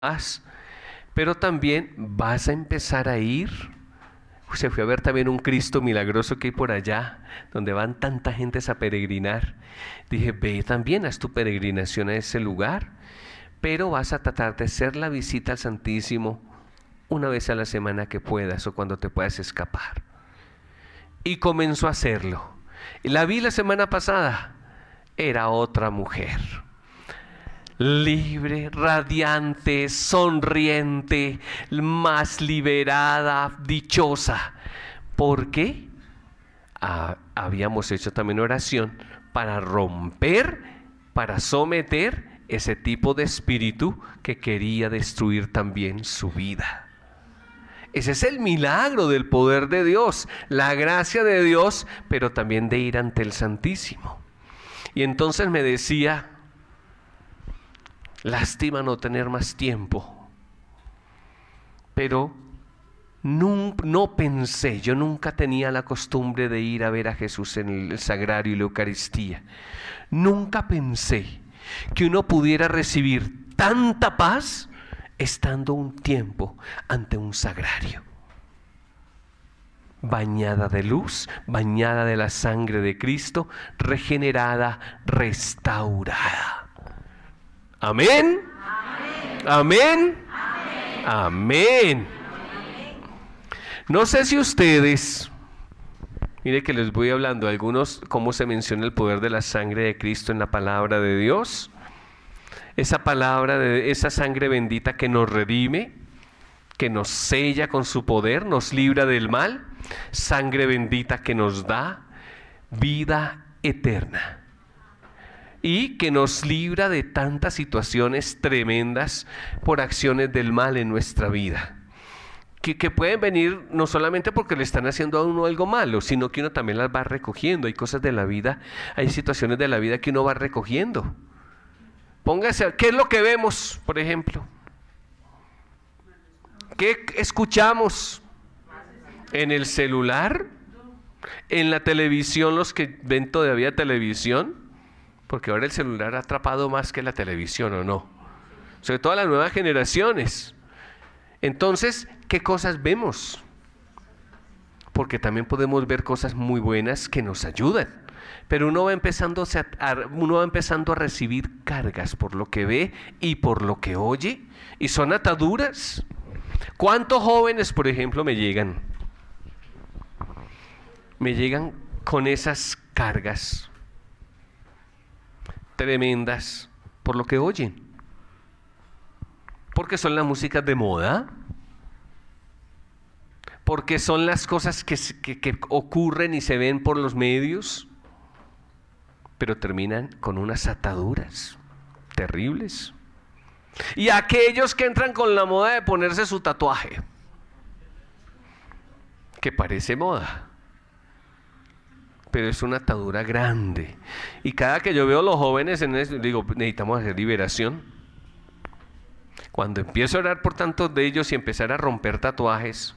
pero también vas a empezar a ir. Se fue a ver también un Cristo milagroso que hay por allá, donde van tanta gente a peregrinar. Dije, ve también, haz tu peregrinación a ese lugar, pero vas a tratar de hacer la visita al Santísimo una vez a la semana que puedas o cuando te puedas escapar. Y comenzó a hacerlo. La vi la semana pasada, era otra mujer. Libre, radiante, sonriente, más liberada, dichosa. ¿Por qué? Habíamos hecho también oración para romper, para someter ese tipo de espíritu que quería destruir también su vida. Ese es el milagro del poder de Dios, la gracia de Dios, pero también de ir ante el Santísimo. Y entonces me decía, lástima no tener más tiempo, pero no pensé, yo nunca tenía la costumbre de ir a ver a Jesús en el sagrario y la Eucaristía. Nunca pensé que uno pudiera recibir tanta paz estando un tiempo ante un sagrario. Bañada de luz, bañada de la sangre de Cristo, regenerada, restaurada. Amén. Amén. Amén. Amén. No sé si ustedes, mire que les voy hablando a algunos cómo se menciona el poder de la sangre de Cristo en la palabra de Dios. Esa palabra, esa sangre bendita que nos redime, que nos sella con su poder, nos libra del mal, sangre bendita que nos da vida eterna y que nos libra de tantas situaciones tremendas por acciones del mal en nuestra vida. Que pueden venir no solamente porque le están haciendo a uno algo malo, sino que uno también las va recogiendo. Hay cosas de la vida, hay situaciones de la vida que uno va recogiendo. Póngase, ¿qué es lo que vemos, por ejemplo? ¿Qué escuchamos? ¿En el celular? ¿En la televisión, los que ven todavía televisión? Porque ahora el celular ha atrapado más que la televisión, ¿o no? Sobre todo a las nuevas generaciones. Entonces, ¿qué cosas vemos? Porque también podemos ver cosas muy buenas que nos ayudan. Pero uno va empezando a recibir cargas por lo que ve y por lo que oye. Y son ataduras. ¿Cuántos jóvenes, por ejemplo, me llegan? Me llegan con esas cargas tremendas por lo que oyen. Porque son las músicas de moda. Porque son las cosas que ocurren y se ven por los medios. Pero terminan con unas ataduras terribles. Y aquellos que entran con la moda de ponerse su tatuaje, que parece moda, pero es una atadura grande. Y cada que yo veo a los jóvenes en eso, digo, necesitamos hacer liberación. Cuando empiezo a orar por tantos de ellos y empezar a romper tatuajes,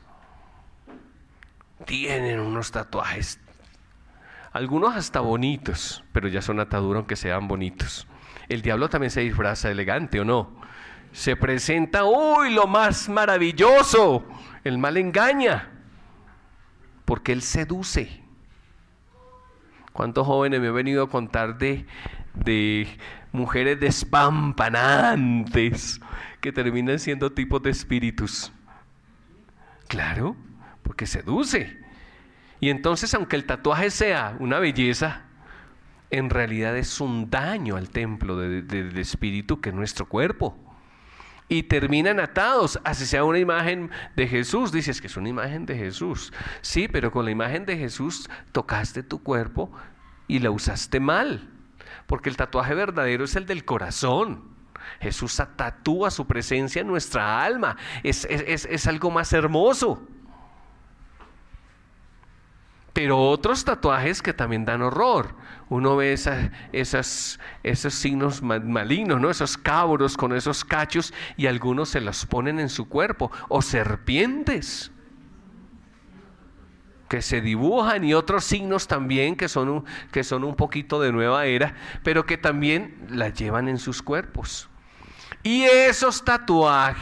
tienen unos tatuajes, algunos hasta bonitos, pero ya son ataduras aunque sean bonitos. El diablo también se disfraza elegante, ¿o no? Se presenta, ¡uy, lo más maravilloso! El mal engaña, porque él seduce. ¿Cuántos jóvenes me he venido a contar de mujeres despampanantes que terminan siendo tipos de espíritus? Claro, porque seduce. Y entonces, aunque el tatuaje sea una belleza, en realidad es un daño al templo del espíritu que es nuestro cuerpo. Y terminan atados, así sea una imagen de Jesús. Dices que es una imagen de Jesús. Sí, pero con la imagen de Jesús tocaste tu cuerpo y la usaste mal. Porque el tatuaje verdadero es el del corazón. Jesús tatúa su presencia en nuestra alma. Es algo más hermoso. Pero otros tatuajes que también dan horror. Uno ve esos signos malignos, ¿no? Esos cabros con esos cachos, y algunos se los ponen en su cuerpo. O serpientes que se dibujan, y otros signos también que son un poquito de nueva era, pero que también las llevan en sus cuerpos. Y esos tatuajes